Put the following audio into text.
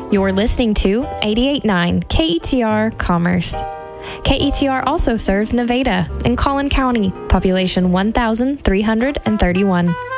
You're listening to 88.9 KETR Commerce. KETR also serves Nevada in Collin County, population 1,331.